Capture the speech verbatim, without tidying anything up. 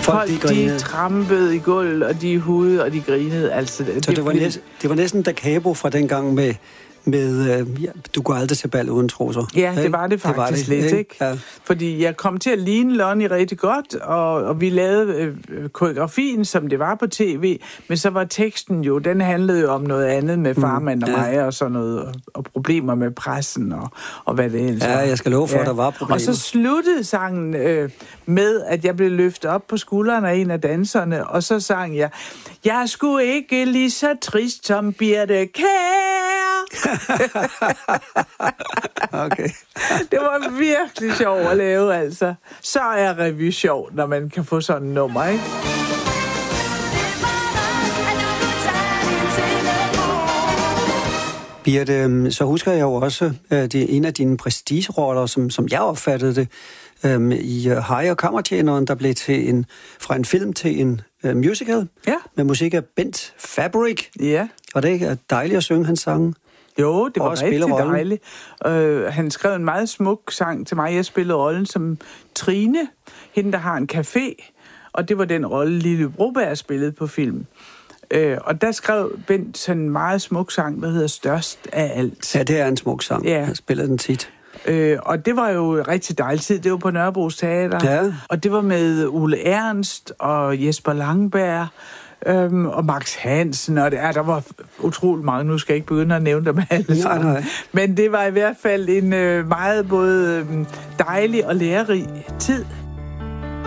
Folk, Folk de, de de trampede i gulvet, og de hudede, og de grinede. Altså, Så det, det var, næsten, det var næsten da Cabo fra dengang med, med øh, ja, du går aldrig til bal uden trusser. Ja, det var det faktisk det var det, lidt, ikke? Ja. Fordi jeg kom til at ligne Lonnie rigtig godt, og, og vi lavede øh, koreografien, som det var på tv, men så var teksten jo, den handlede jo om noget andet med farmand og ja. mig, og sådan noget, og, og problemer med pressen, og, og hvad det ellers Ja, var. jeg skal love for, ja. at der var problemer. Og så sluttede sangen øh, med, at jeg blev løftet op på skulderen af en af danserne, og så sang jeg, jeg skulle ikke lige så trist som Birte Kjær. Okay. Det var virkelig sjovt at lave, altså. Så er revy sjovt, når man kan få sådan en nummer, ikke? Birte, så husker jeg jo også, at det er en af dine prestigeroller, som, som jeg opfattede det, øhm, i uh, Harry og Kammertjeneren, der blev til en, fra en film til en uh, musical, ja. Med musik af Bent Fabric. Ja. Og det er ikke dejligt at synge hans sange? Jo, det var rigtig dejligt. Uh, han skrev en meget smuk sang til mig. Jeg spillede rollen som Trine, hende der har en café, og det var den rolle, Lille Broberg spillede på film. Uh, og der skrev Bent sådan en meget smuk sang, der hedder Størst af alt. Ja, det er en smuk sang. Ja. Jeg spillede den tit. Uh, og det var jo rigtig dejligt tid. Det var på Nørrebros Teater. Ja. Og det var med Ole Ernst og Jesper Langberg, Øhm, og Max Hansen, og det, ja, der var utroligt mange, nu skal jeg ikke begynde at nævne dem alle sammen. Nej, nej. Men det var i hvert fald en øh, meget både øh, dejlig og lærerig tid.